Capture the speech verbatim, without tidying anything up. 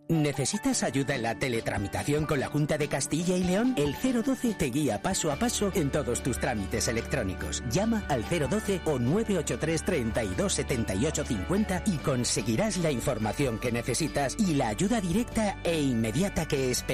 ¿Necesitas ayuda en la teletramitación con la Junta de Castilla y León? El cero doce te guía paso a paso en todos tus trámites electrónicos. Llama al cero doce o nueve ocho tres, treinta y dos, setenta y ocho, cincuenta y conseguirás la información que necesitas y la ayuda directa e inmediata que esperas.